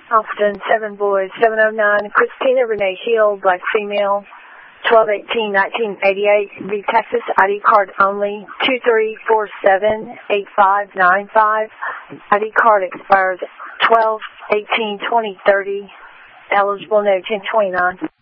Austin, 7 boys, 709, Christina Renee Hill, black female, 12/18/1988, the Texas ID card only, 23478595. ID card expires 12/18/2030. Eligible no 1029.